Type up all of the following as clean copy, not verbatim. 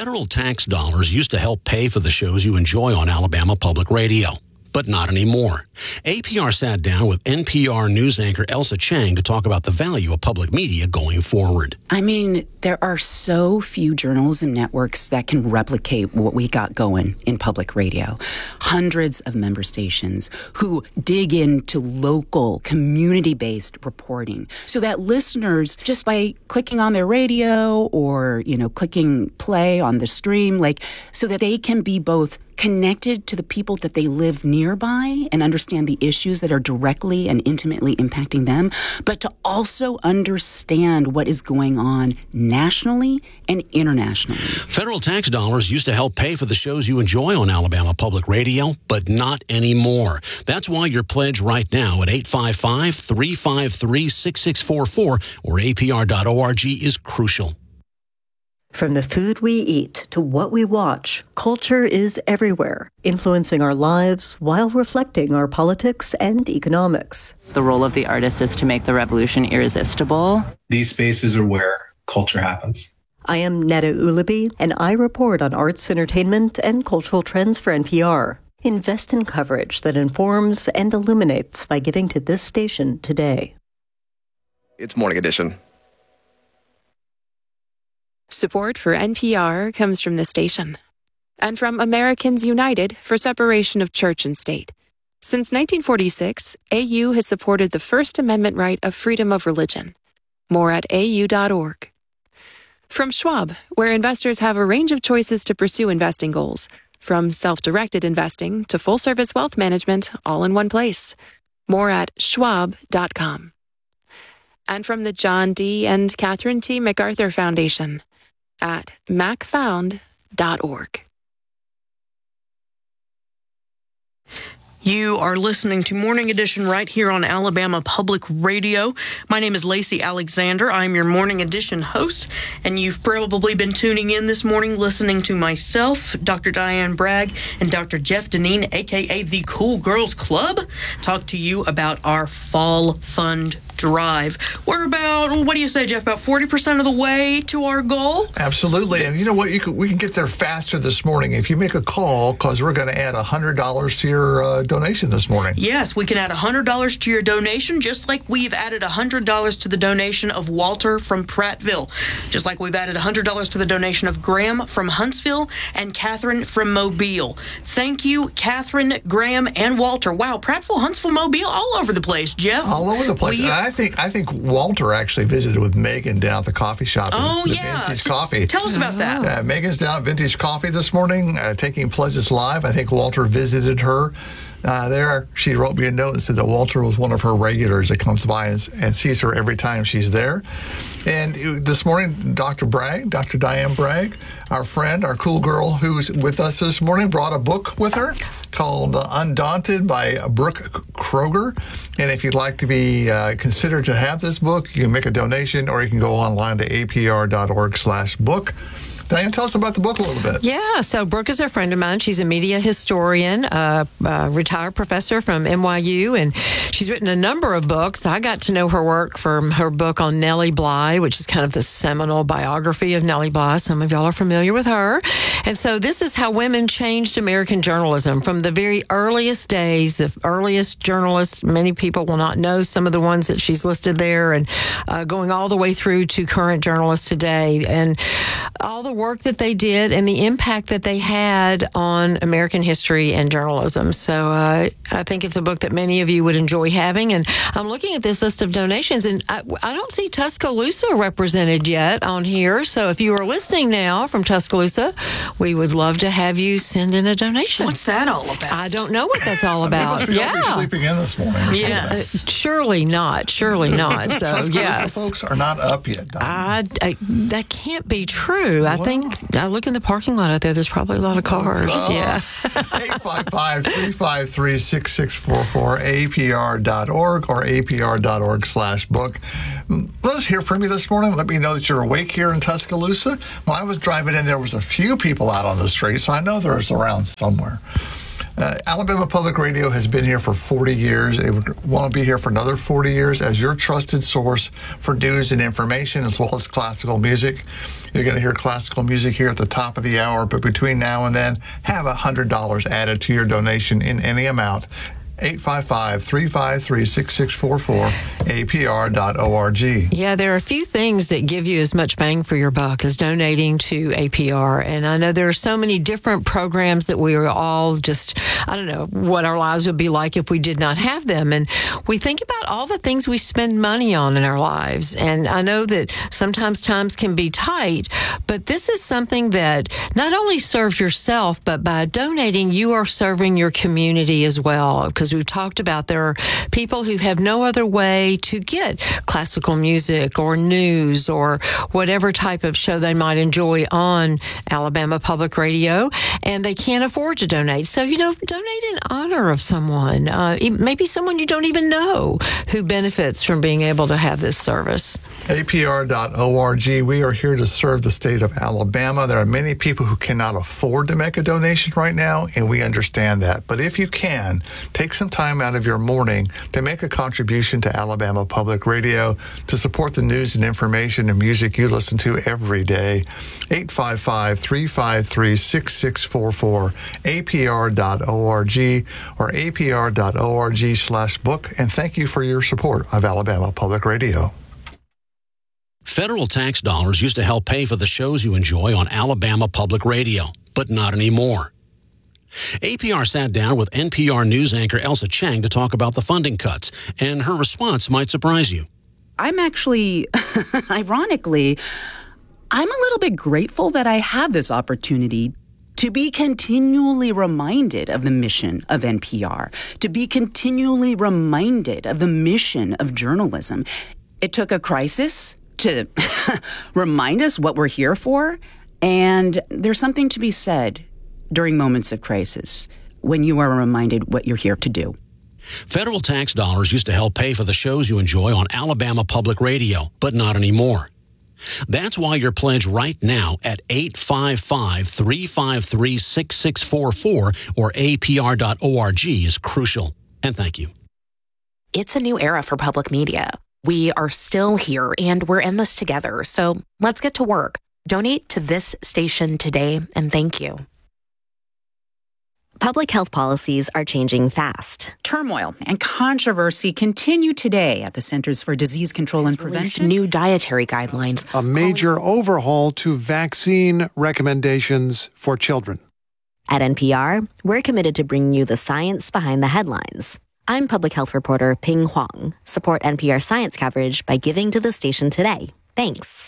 Federal tax dollars used to help pay for the shows you enjoy on Alabama Public Radio, but not anymore. APR sat down with NPR news anchor Elsa Chang to talk about the value of public media going forward. I mean, there are so few journalism networks that can replicate what we got going in public radio. Hundreds of member stations who dig into local, community-based reporting so that listeners, just by clicking on their radio or, clicking play on the stream, so that they can be both connected to the people that they live nearby and understand the issues that are directly and intimately impacting them, but to also understand what is going on nationally and internationally. Federal tax dollars used to help pay for the shows you enjoy on Alabama Public Radio, but not anymore. That's why your pledge right now at 855-353-6644 or APR.org is crucial. From the food we eat to what we watch, culture is everywhere, influencing our lives while reflecting our politics and economics. The role of the artist is to make the revolution irresistible. These spaces are where culture happens. I am Netta Ulaby, and I report on arts, entertainment, and cultural trends for NPR. Invest in coverage that informs and illuminates by giving to this station today. It's Morning Edition. Support for NPR comes from the station and from Americans United for Separation of Church and State. Since 1946, AU has supported the First Amendment right of freedom of religion. More at au.org. From Schwab, where investors have a range of choices to pursue investing goals, from self-directed investing to full-service wealth management, all in one place. More at schwab.com. And from the John D. and Catherine T. MacArthur Foundation at macfound.org. You are listening to Morning Edition right here on Alabama Public Radio. My name is Lacey Alexander. I'm your Morning Edition host, and you've probably been tuning in this morning listening to myself, Dr. Diane Bragg, and Dr. Jeff Deneen, a.k.a. the Cool Girls Club, talk to you about our Fall Fund Drive. We're about, what do you say, Jeff, about 40% of the way to our goal? Absolutely. And you know what? We can get there faster this morning if you make a call, because we're going to add $100 to your donation this morning. Yes, we can add $100 to your donation, just like we've added $100 to the donation of Walter from Prattville, just like we've added $100 to the donation of Graham from Huntsville and Catherine from Mobile. Thank you, Catherine, Graham, and Walter. Wow, Prattville, Huntsville, Mobile, all over the place, Jeff. All over the place. I think Walter actually visited with Megan down at the coffee shop. Vintage Coffee. Tell us about that. Megan's down at Vintage Coffee this morning, taking pledges live. I think Walter visited her there. She wrote me a note and said that Walter was one of her regulars that comes by and sees her every time she's there. And this morning, Dr. Diane Bragg, our friend, our cool girl who's with us this morning, brought a book with her called Undaunted by Brooke Kroger. And if you'd like to be considered to have this book, you can make a donation, or you can go online to apr.org/book. Diane, tell us about the book a little bit. Yeah, so Brooke is a friend of mine. She's a media historian, a retired professor from NYU, and she's written a number of books. I got to know her work from her book on Nellie Bly, which is kind of the seminal biography of Nellie Bly. Some of y'all are familiar with her. And so this is how women changed American journalism from the very earliest days, the earliest journalists. Many people will not know some of the ones that she's listed there, and going all the way through to current journalists today. And all the work that they did and the impact that they had on American history and journalism. So I think it's a book that many of you would enjoy having. And I'm looking at this list of donations, and I don't see Tuscaloosa represented yet on here. So if you are listening now from Tuscaloosa, we would love to have you send in a donation. What's that all about? I don't know what that's all about. They must be sleeping in this morning or something. Surely not. Surely not. So, yes. Folks are not up yet. That can't be true. I think I look in the parking lot out there. There's probably a lot of cars. Yeah. 855-353-6644, apr.org or apr.org/book. Let us hear from you this morning. Let me know that you're awake here in Tuscaloosa. When I was driving in, there was a few people out on the street, so I know there's around somewhere. Alabama Public Radio has been here for 40 years. They want to be here for another 40 years as your trusted source for news and information, as well as classical music. You're going to hear classical music here at the top of the hour, but between now and then, have $100 added to your donation in any amount. 855-353-6644, apr.org. Yeah, there are a few things that give you as much bang for your buck as donating to APR. And I know there are so many different programs that we are all just, I don't know what our lives would be like if we did not have them. And we think about all the things we spend money on in our lives. And I know that sometimes times can be tight, but this is something that not only serves yourself, but by donating, you are serving your community as well. Because we've talked about there are people who have no other way to get classical music or news or whatever type of show they might enjoy on Alabama Public Radio, and they can't afford to donate. So, donate in honor of someone, maybe someone you don't even know who benefits from being able to have this service. APR.org. We are here to serve the state of Alabama. There are many people who cannot afford to make a donation right now, and we understand that. But if you can, take some time out of your morning to make a contribution to Alabama Public Radio to support the news and information and music you listen to every day. 855-353-6644, apr.org or apr.org/book. And thank you for your support of Alabama Public Radio. Federal tax dollars used to help pay for the shows you enjoy on Alabama Public Radio, but not anymore. APR sat down with NPR news anchor Elsa Chang to talk about the funding cuts, and her response might surprise you. I'm actually, ironically, I'm a little bit grateful that I have this opportunity to be continually reminded of the mission of NPR, to be continually reminded of the mission of journalism. It took a crisis to remind us what we're here for, and there's something to be said during moments of crisis when you are reminded what you're here to do. Federal tax dollars used to help pay for the shows you enjoy on Alabama Public Radio, but not anymore. That's why your pledge right now at 855-353-6644 or apr.org is crucial. And thank you. It's a new era for public media. We are still here and we're in this together. So let's get to work. Donate to this station today and thank you. Public health policies are changing fast. Turmoil and controversy continue today at the Centers for Disease Control and Prevention. New dietary guidelines. A major overhaul to vaccine recommendations for children. At NPR, we're committed to bringing you the science behind the headlines. I'm public health reporter Ping Huang. Support NPR science coverage by giving to the station today. Thanks.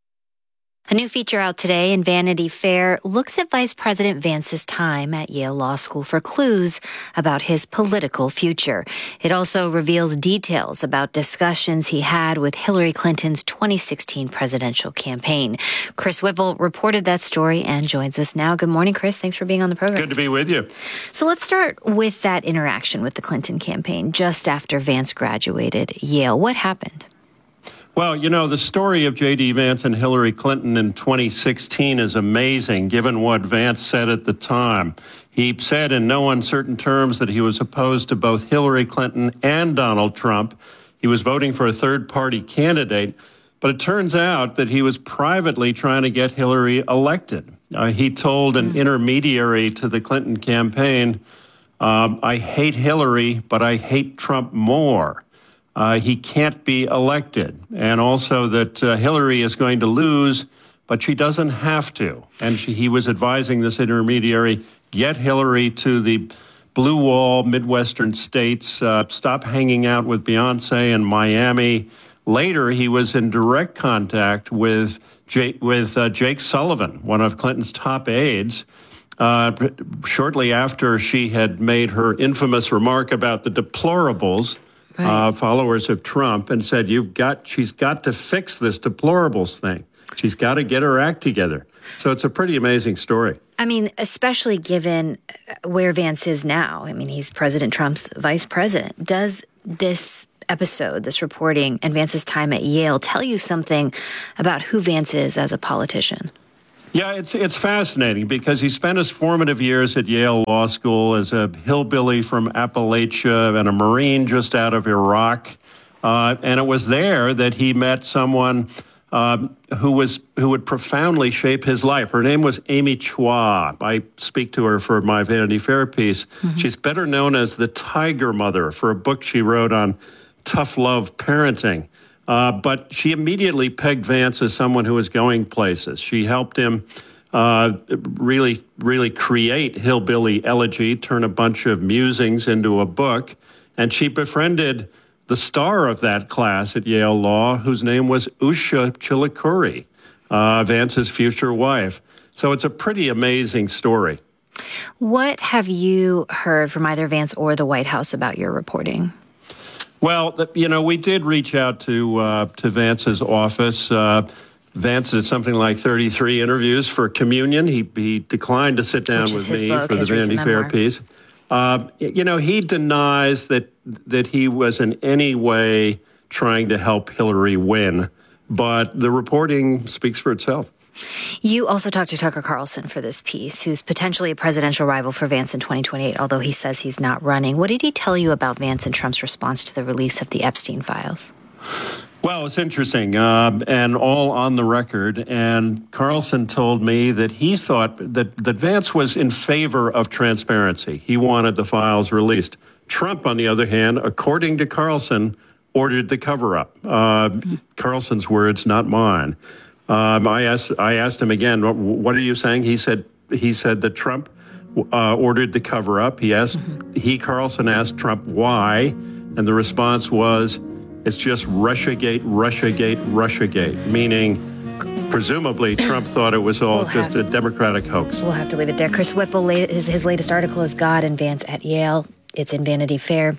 A new feature out today in Vanity Fair looks at Vice President Vance's time at Yale Law School for clues about his political future. It also reveals details about discussions he had with Hillary Clinton's 2016 presidential campaign. Chris Whipple reported that story and joins us now. Good morning, Chris. Thanks for being on the program. Good to be with you. So let's start with that interaction with the Clinton campaign just after Vance graduated Yale. What happened? Well, the story of J.D. Vance and Hillary Clinton in 2016 is amazing, given what Vance said at the time. He said in no uncertain terms that he was opposed to both Hillary Clinton and Donald Trump. He was voting for a third-party candidate, but it turns out that he was privately trying to get Hillary elected. He told an intermediary to the Clinton campaign, I hate Hillary, but I hate Trump more. He can't be elected, and also that Hillary is going to lose, but she doesn't have to. And he was advising this intermediary, get Hillary to the blue wall, Midwestern states, stop hanging out with Beyonce in Miami. Later, he was in direct contact with Jake Sullivan, one of Clinton's top aides, shortly after she had made her infamous remark about the deplorables, followers of Trump, and said, she's got to fix this deplorables thing. She's got to get her act together. So it's a pretty amazing story. I mean, especially given where Vance is now. I mean, he's President Trump's vice president. Does this episode, this reporting, and Vance's time at Yale tell you something about who Vance is as a politician? Yeah, it's fascinating because he spent his formative years at Yale Law School as a hillbilly from Appalachia and a Marine just out of Iraq. And it was there that he met someone who would profoundly shape his life. Her name was Amy Chua. I speak to her for my Vanity Fair piece. Mm-hmm. She's better known as the Tiger Mother for a book she wrote on tough love parenting. But she immediately pegged Vance as someone who was going places. She helped him really create Hillbilly Elegy, turn a bunch of musings into a book. And she befriended the star of that class at Yale Law, whose name was Usha Chilukuri, Vance's future wife. So it's a pretty amazing story. What have you heard from either Vance or the White House about your reporting? Well, we did reach out to Vance's office. Vance did something like 33 interviews for Communion. He declined to sit down with me for the Vanity Fair piece. He denies that he was in any way trying to help Hillary win, but the reporting speaks for itself. You also talked to Tucker Carlson for this piece, who's potentially a presidential rival for Vance in 2028, although he says he's not running. What did he tell you about Vance and Trump's response to the release of the Epstein files? Well, it's interesting, and all on the record. And Carlson told me that he thought that Vance was in favor of transparency. He wanted the files released. Trump, on the other hand, according to Carlson, ordered the cover-up. Carlson's words, not mine. I asked him again, what are you saying? He said that Trump ordered the cover-up. Carlson asked Trump why, and the response was, it's just Russiagate, Russiagate, Russiagate, meaning presumably Trump thought it was all just a Democratic hoax. We'll have to leave it there. Chris Whipple, his latest article is God and Vance at Yale. It's in Vanity Fair.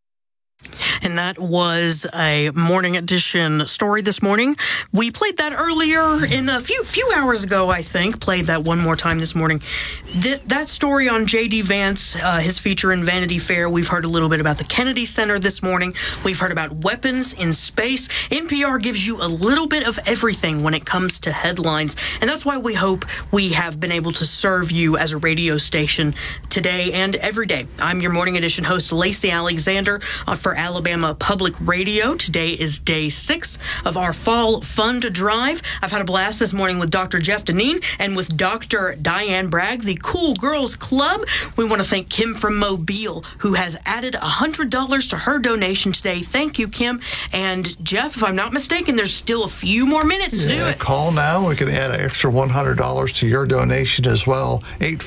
And that was a Morning Edition story this morning. We played that earlier in a few hours ago, I think. Played that one more time this morning. That story on J.D. Vance, his feature in Vanity Fair. We've heard a little bit about the Kennedy Center this morning. We've heard about weapons in space. NPR gives you a little bit of everything when it comes to headlines. And that's why we hope we have been able to serve you as a radio station today and every day. I'm your Morning Edition host, Lacey Alexander, for Alabama Public Radio. Today is day 6 of our Fall Fund Drive. I've had a blast this morning with Dr. Jeff Deneen and with Dr. Diane Bragg, the Cool Girls Club. We want to thank Kim from Mobile, who has added $100 to her donation today. Thank you, Kim. And Jeff, if I'm not mistaken, there's still a few more minutes to do it. Call now. We can add an extra $100 to your donation as well.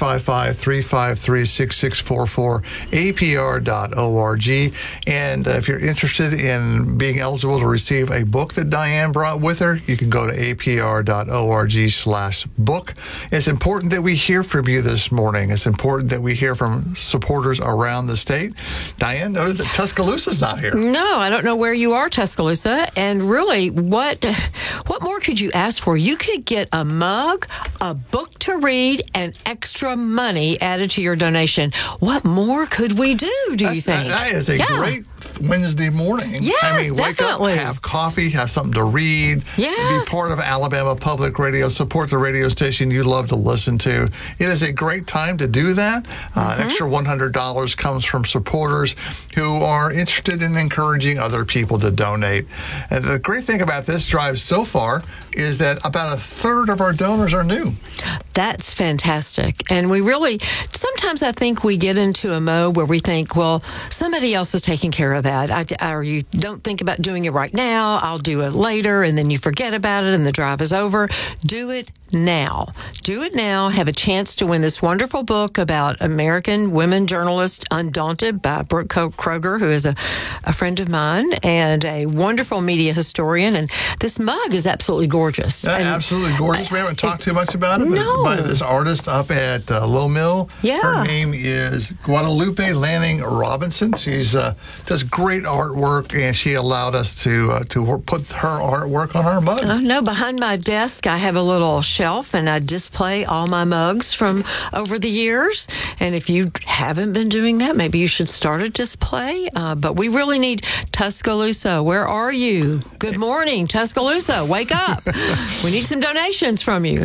855-353-6644, apr.org. And if you're interested in being eligible to receive a book that Diane brought with her, you can go to apr.org/book. It's important that we hear from you this morning. It's important that we hear from supporters around the state. Diane noted that Tuscaloosa's not here. No, I don't know where you are, Tuscaloosa. And really, what more could you ask for? You could get a mug, a book to read, and extra money added to your donation. What more could we do you think? That is a great Wednesday morning. Yes, wake up, have coffee, have something to read, be part of Alabama Public Radio, support the radio station you love to listen to. It is a great time to do that. An extra $100 comes from supporters who are interested in encouraging other people to donate. And the great thing about this drive so far is that about a third of our donors are new. That's fantastic. And we really, sometimes I think we get into a mode where we think, well, somebody else is taking care of that. Or you don't think about doing it right now. I'll do it later. And then you forget about it and the drive is over. Do it now. Do it now. Have a chance to win this wonderful book about American women journalists Undaunted by Brooke Kroger, who is a friend of mine and a wonderful media historian. And this mug is absolutely gorgeous. Absolutely gorgeous. We haven't talked too much about it. No. By this artist up at Low Mill. Yeah. Her name is Guadalupe Lanning Robinson. She's does great artwork, and she allowed us to put her artwork on our mug. No, behind my desk, I have a little shelf shelf, and I display all my mugs from over the years. And if you haven't been doing that, maybe you should start a display. But we really need Tuscaloosa. Where are you? Good morning, Tuscaloosa. Wake up. We need some donations from you.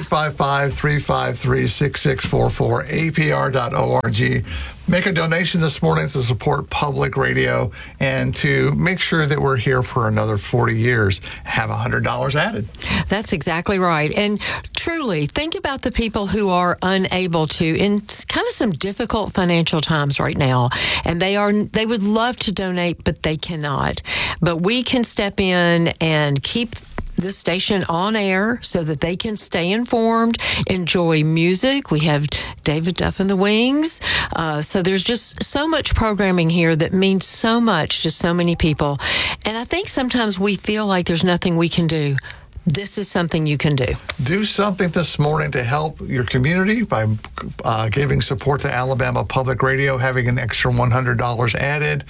855-353-6644, apr.org. Make a donation this morning to support public radio and to make sure that we're here for another 40 years. Have $100 added. That's exactly right. And truly, think about the people who are unable to, in kind of some difficult financial times right now. And they would love to donate, but they cannot. But we can step in and keep this station on air so that they can stay informed, enjoy music. We have David Duff and the Wings. So there's just so much programming here that means so much to so many people. And I think sometimes we feel like there's nothing we can do. This is something you can do. Do something this morning to help your community by giving support to Alabama Public Radio, having an extra $100 added.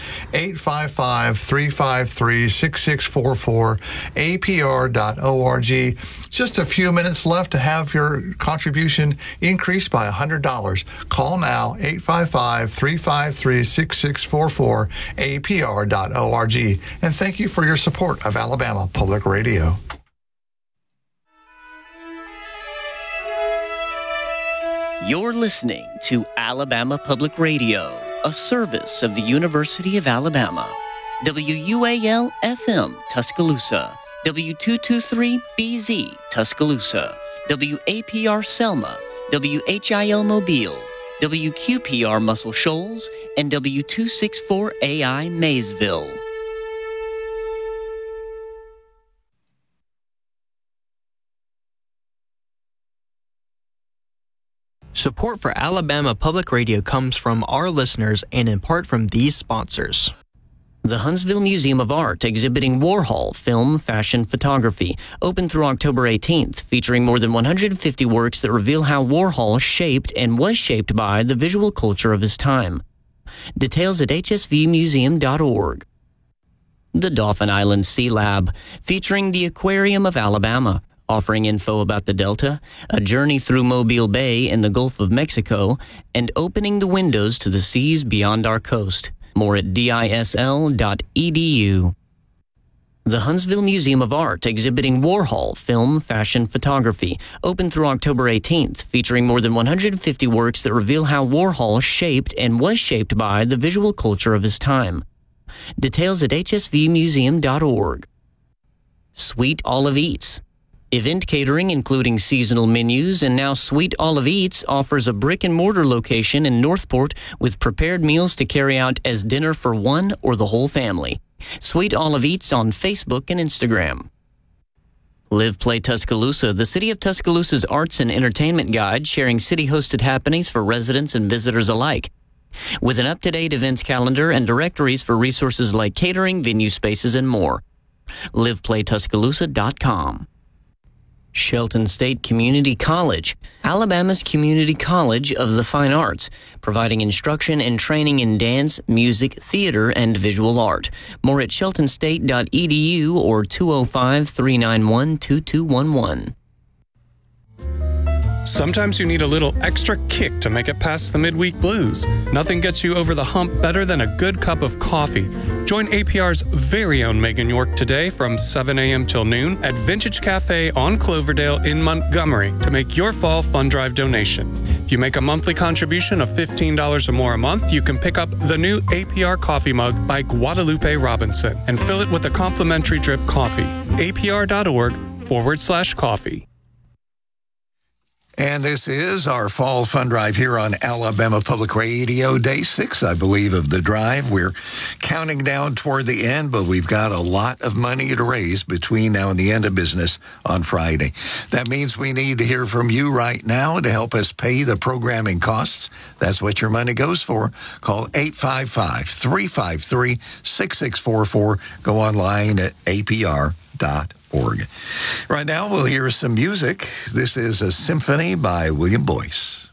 855-353-6644, apr.org. Just a few minutes left to have your contribution increased by $100. Call now, 855-353-6644, apr.org. And thank you for your support of Alabama Public Radio. You're listening to Alabama Public Radio, a service of the University of Alabama. WUAL-FM, Tuscaloosa. W223-BZ, Tuscaloosa. WAPR Selma. WHIL Mobile. WQPR Muscle Shoals. And W264AI Maysville. Support for Alabama Public Radio comes from our listeners and in part from these sponsors. The Huntsville Museum of Art exhibiting Warhol film, fashion, photography, open through October 18th, featuring more than 150 works that reveal how Warhol shaped and was shaped by the visual culture of his time. Details at hsvmuseum.org. The Dauphin Island Sea Lab, featuring the Aquarium of Alabama, offering info about the Delta, a journey through Mobile Bay in the Gulf of Mexico, and opening the windows to the seas beyond our coast. More at disl.edu. The Huntsville Museum of Art exhibiting Warhol film, fashion, photography, open through October 18th, featuring more than 150 works that reveal how Warhol shaped and was shaped by the visual culture of his time. Details at hsvmuseum.org. Sweet Olive Eats. Event catering, including seasonal menus, and now Sweet Olive Eats offers a brick-and-mortar location in Northport with prepared meals to carry out as dinner for one or the whole family. Sweet Olive Eats on Facebook and Instagram. Live Play Tuscaloosa, the City of Tuscaloosa's arts and entertainment guide, sharing city-hosted happenings for residents and visitors alike. With an up-to-date events calendar and directories for resources like catering, venue spaces, and more. LivePlayTuscaloosa.com. Shelton State Community College, Alabama's community college of the fine arts, providing instruction and training in dance, music, theater, and visual art. More at sheltonstate.edu or 205-391-2211. Sometimes you need a little extra kick to make it past the midweek blues. Nothing gets you over the hump better than a good cup of coffee. Join APR's very own Megan York today from 7 a.m. till noon at Vintage Cafe on Cloverdale in Montgomery to make your fall fund drive donation. If you make a monthly contribution of $15 or more a month, you can pick up the new APR coffee mug by Guadalupe Robinson and fill it with a complimentary drip coffee. apr.org/coffee. And this is our fall fund drive here on Alabama Public Radio, day 6, I believe, of the drive. We're counting down toward the end, but we've got a lot of money to raise between now and the end of business on Friday. That means we need to hear from you right now to help us pay the programming costs. That's what your money goes for. Call 855-353-6644. Go online at apr.org. Right now, we'll hear some music. This is a symphony by William Boyce.